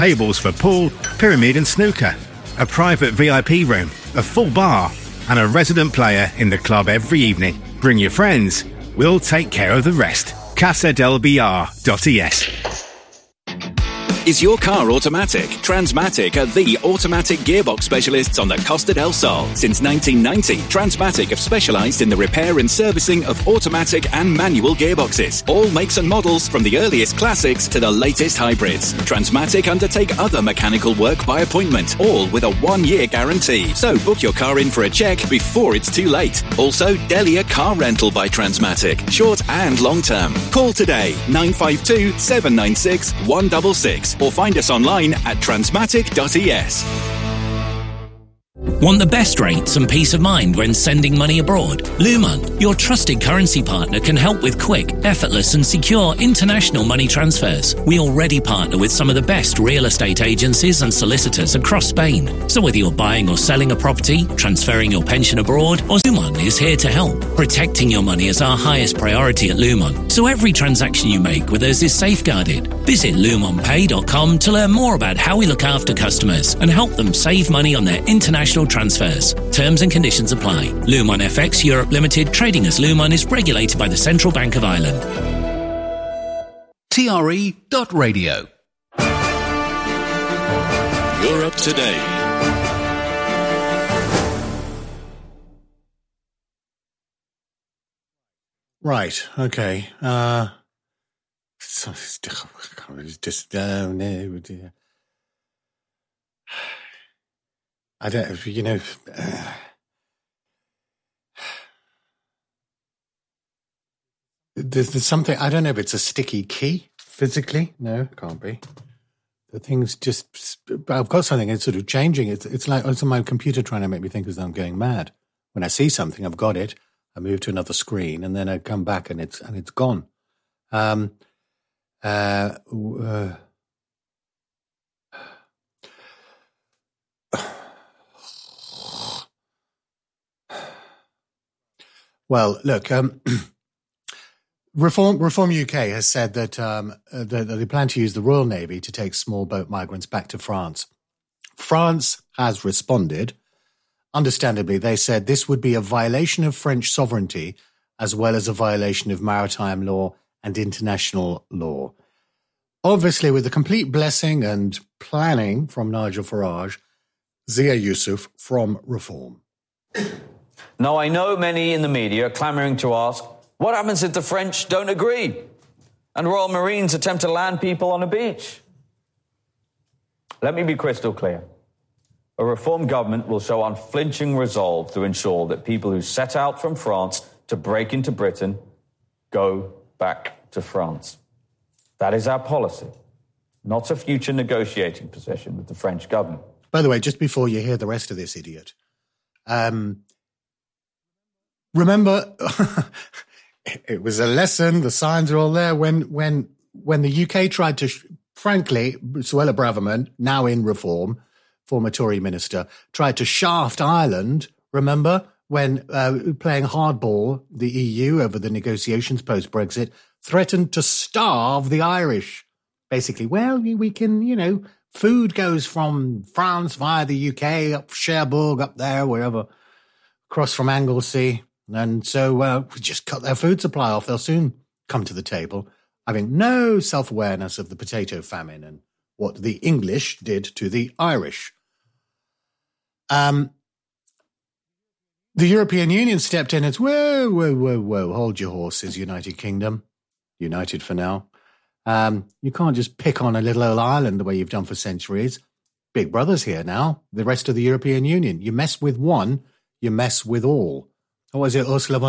Tables for pool, pyramid and snooker. A private VIP room, a full bar, and a resident player in the club every evening. Bring your friends. We'll take care of the rest. CasaDelBR.es. Is your car automatic? Transmatic are the automatic gearbox specialists on the Costa del Sol. Since 1990, Transmatic have specialised in the repair and servicing of automatic and manual gearboxes. All makes and models from the earliest classics to the latest hybrids. Transmatic undertake other mechanical work by appointment, all with a 1-year guarantee. So book your car in for a check before it's too late. Also, Delia Car Rental by Transmatic, short and long term. Call today, 952 796 166. Or find us online at transmatic.es. Want the best rates and peace of mind when sending money abroad? Lumon, your trusted currency partner, can help with quick, effortless and secure international money transfers. We already partner with some of the best real estate agencies and solicitors across Spain. So whether you're buying or selling a property, transferring your pension abroad, or Lumon is here to help. Protecting your money is our highest priority at Lumon, so every transaction you make with us is safeguarded. Visit lumonpay.com to learn more about how we look after customers and help them save money on their international transfers. Terms and conditions apply. Lumon FX Europe Limited, trading as Lumon, is regulated by the Central Bank of Ireland. TRE.radio. Europe Today. Right, okay. I don't, there's something, I don't know if it's a sticky key physically. No, it can't be. The thing's just, I've got something, it's sort of changing. It's like, it's on my computer trying to make me think as though I'm going mad. When I see something, I've got it, I move to another screen, and then I come back and it's gone. Well, look, Reform UK has said that they plan to use the Royal Navy to take small boat migrants back to France. France has responded. Understandably, they said this would be a violation of French sovereignty as well as a violation of maritime law and international law. Obviously, with the complete blessing and planning from Nigel Farage, Zia Yusuf from Reform. Now, I know many in the media are clamouring to ask, what happens if the French don't agree and Royal Marines attempt to land people on a beach? Let me be crystal clear. A Reform government will show unflinching resolve to ensure that people who set out from France to break into Britain go back to France. That is our policy, not a future negotiating position with the French government. By the way, just before you hear the rest of this idiot, remember, it was a lesson. The signs are all there. When the UK tried to, frankly, Suella Braverman, now in Reform, former Tory minister, tried to shaft Ireland. Remember when playing hardball, the EU over the negotiations post-Brexit threatened to starve the Irish. Basically, well, we can, food goes from France via the UK up Cherbourg, up there, wherever, across from Anglesey. And so we just cut their food supply off. They'll soon come to the table, having no self-awareness of the potato famine and what the English did to the Irish. The European Union stepped in. It's, whoa, hold your horses, United Kingdom. United for now. You can't just pick on a little old island the way you've done for centuries. Big Brother's here now. The rest of the European Union. You mess with one, you mess with all. Or was it Ursula von